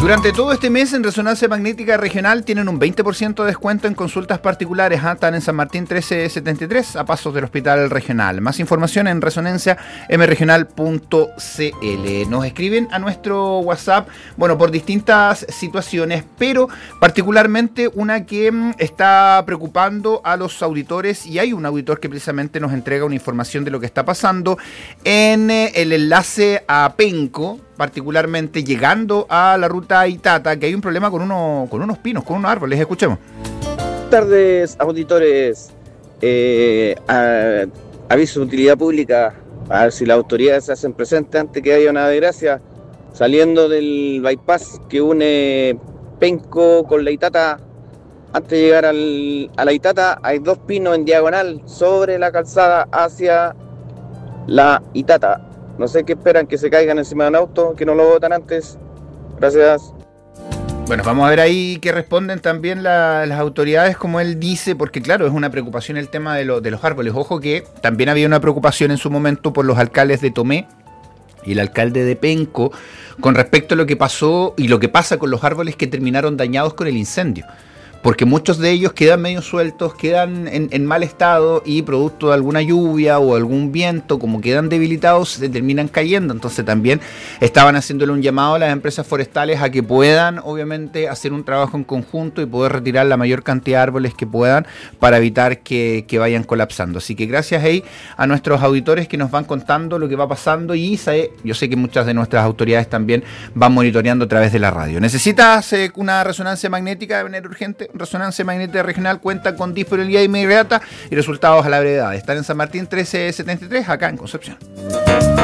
Durante todo este mes en Resonancia Magnética Regional tienen un 20% de descuento en consultas particulares. Están en San Martín 1373, a pasos del Hospital Regional. Más información en resonanciamregional.cl. Nos escriben a nuestro WhatsApp, bueno, por distintas situaciones, pero particularmente una que está preocupando a los auditores, y hay un auditor que precisamente nos entrega una información de lo que está pasando en el enlace a Penco, particularmente llegando a la ruta Itata, que hay un problema con unos pinos, con unos árboles. Escuchemos. Buenas tardes, auditores. Aviso de utilidad pública, a ver si las autoridades se hacen presentes antes que haya una desgracia. Saliendo del bypass que une Penco con la Itata, antes de llegar a la Itata, hay 2 pinos en diagonal sobre la calzada hacia la Itata. No sé qué esperan, que se caigan encima de un auto, que no lo botan antes. Gracias. Bueno, vamos a ver ahí qué responden también las autoridades, como él dice, porque claro, es una preocupación el tema de los árboles. Ojo que también había una preocupación en su momento por los alcaldes de Tomé y el alcalde de Penco con respecto a lo que pasó y lo que pasa con los árboles que terminaron dañados con el incendio. Porque muchos de ellos quedan medio sueltos, quedan en mal estado y producto de alguna lluvia o algún viento, como quedan debilitados, se terminan cayendo. Entonces también estaban haciéndole un llamado a las empresas forestales a que puedan, obviamente, hacer un trabajo en conjunto y poder retirar la mayor cantidad de árboles que puedan para evitar que vayan colapsando. Así que gracias ahí a nuestros auditores que nos van contando lo que va pasando, y yo sé que muchas de nuestras autoridades también van monitoreando a través de la radio. ¿Necesitas una resonancia magnética de manera urgente? Resonancia Magnética Regional cuenta con disponibilidad inmediata y resultados a la brevedad. Están en San Martín 1373, acá en Concepción.